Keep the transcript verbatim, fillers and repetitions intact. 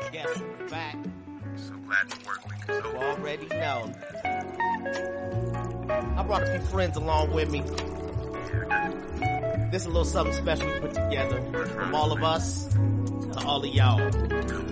Guess back. So glad to work with you. You already know. I brought a few friends along with me. This is a little something special we put together from all of us to all of y'all.